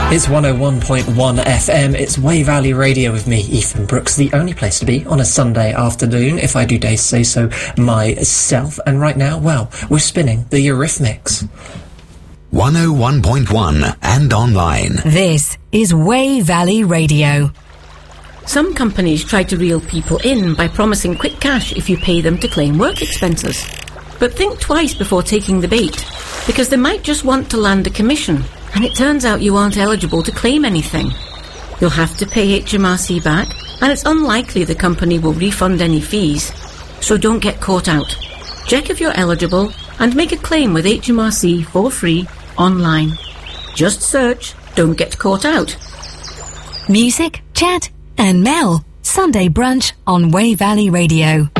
It's 101.1 FM. It's Way Valley Radio with me, Ethan Brooks, the only place to be on a Sunday afternoon, if I do dare say so myself. And right now, well, we're spinning the Eurythmics. 101.1 and online. This is Way Valley Radio. Some companies try to reel people in by promising quick cash if you pay them to claim work expenses. But think twice before taking the bait, because they might just want to land a commission, and it turns out you aren't eligible to claim anything. You'll have to pay HMRC back, and it's unlikely the company will refund any fees. So don't get caught out. Check if you're eligible and make a claim with HMRC for free online. Just search Don't Get Caught Out. Music, chat and Mel. Sunday brunch on Way Valley Radio.